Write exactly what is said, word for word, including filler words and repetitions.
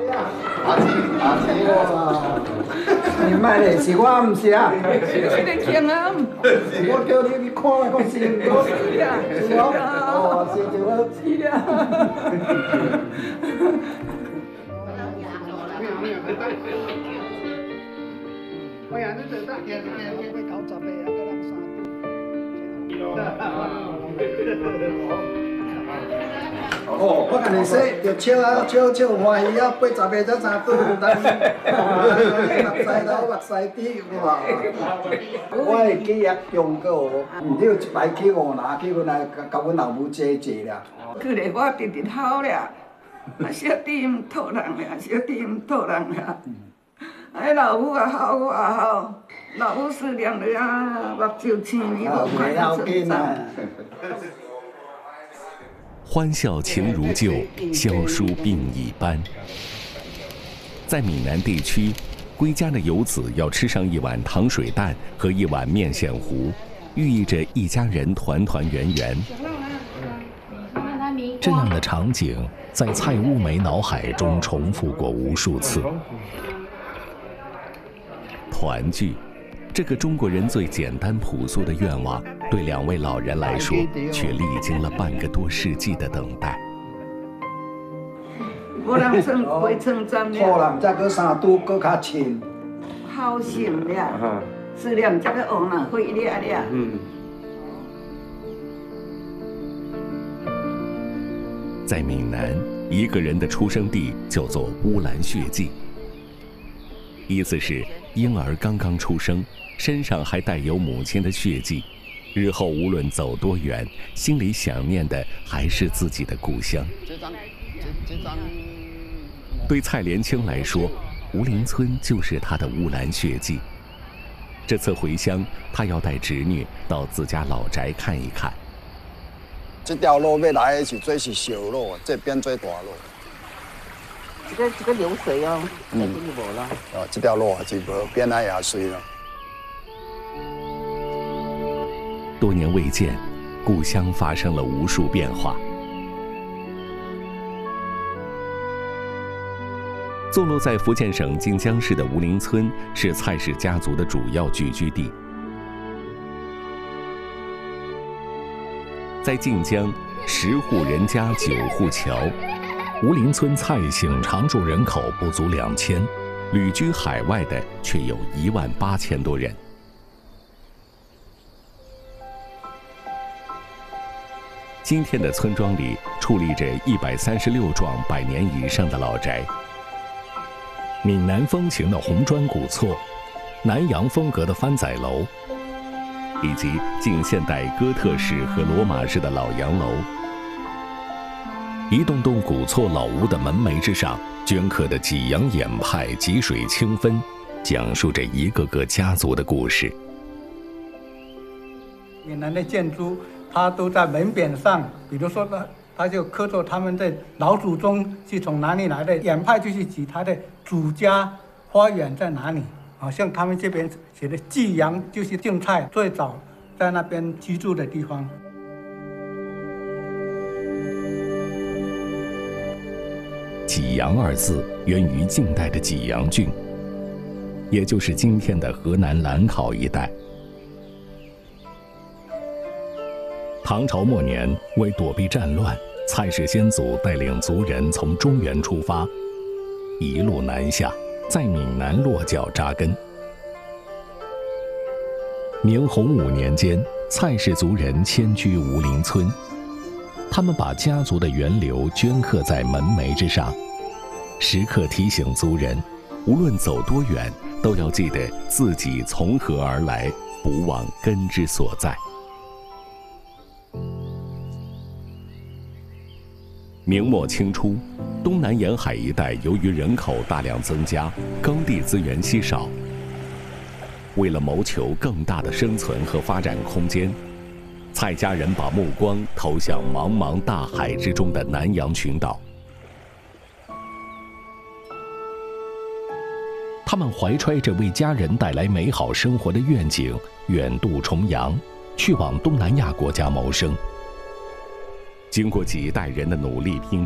阿姊阿姊哇！你买的是我唔是啊？ 这个天啊！ 我叫你去看那个新歌，是我哦，是就我是啊。我呀，你做得见见见佢九十歲啊，佢諗哦，我跟你說，就笑啊笑笑歡喜啊，八十歲才三歲，但是目屎頭目屎滴哇！我的記憶中個，唔了一擺去五拿去，阮來甲阮老母坐坐啦。 佢嚟我直直好啦，啊小弟唔討人啦，小弟唔討人啦。哎，老母也好，我也好，老母思念你啊，目睭青你无看得成长。 欢笑情如旧，消疏病已斑。在闽南地区，归家的游子要吃上一碗糖水蛋和一碗面线糊，寓意着一家人团团圆圆。 这样的场景在蔡乌梅脑海中重复过无数次。 团聚，这个中国人最简单朴素的愿望，对两位老人来说，却历经了半个多世纪的等待。 无人算陪称赞了， 好人再搁三拄搁较亲， 好心了，思念这个王人会了了。嗯。 在闽南，一个人的出生地叫做乌兰血迹，意思是婴儿刚刚出生，身上还带有母亲的血迹，日后无论走多远，心里想念的还是自己的故乡。对蔡连清来说，吴林村就是他的乌兰血迹。这次回乡，他要带侄女到自家老宅看一看。 这条路要来的是做是小路，这边做大路。 这个这个流水哦，嗯，这就无了。 哦，这条路也是无，变来也水了。 多年未见，故乡发生了无数变化。坐落在福建省晋江市的吴林村，是蔡氏家族的主要聚居地。在晋江，十户人家九户桥。 吴林村蔡姓常住人口不足两千， 旅居海外的却有一万八千多人。今天的村庄里矗立着一百三十六幢百年以上的老宅， 闽南风情的红砖古厝，南洋风格的番仔楼， 以及近现代哥特式和罗马式的老洋楼。一栋栋古厝老屋的门楣之上，镌刻的济阳堰派济水清分，讲述着一个个家族的故事。 闽南的建筑，它都在门匾上，比如说它，它就刻着他们的老祖宗是从哪里来的，堰派就是指他的祖家花园在哪里。好像他们这边写的济阳就是晋蔡最早在那边居住的地方。 济阳二字源于晋代的济阳郡，也就是今天的河南兰考一带。唐朝末年，为躲避战乱，蔡氏先祖带领族人从中原出发，一路南下，在闽南落脚扎根。明洪武年间，蔡氏族人迁居吴林村，他们把家族的源流镌刻在门楣之上，时刻提醒族人，无论走多远，都要记得自己从何而来，不忘根之所在。 明末清初，东南沿海一带由于人口大量增加，耕地资源稀少。为了谋求更大的生存和发展空间，蔡家人把目光投向茫茫大海之中的南洋群岛。 他们怀揣着为家人带来美好生活的愿景，远渡重洋，去往东南亚国家谋生。 经过几代人的努力拼